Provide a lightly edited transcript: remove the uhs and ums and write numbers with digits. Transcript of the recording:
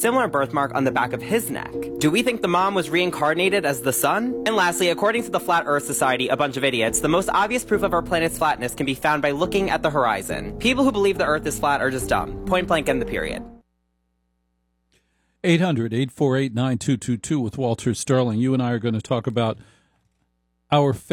similar birthmark on the back of his neck. Do we think the mom was reincarnated as the sun? And lastly, according to the Flat Earth Society, a bunch of idiots, the most obvious proof of our planet's flatness can be found by looking at the horizon. People who believe the Earth is flat are just dumb. Point blank, end the period. 800-848-9222 with Walter Sterling. You and I are going to talk about our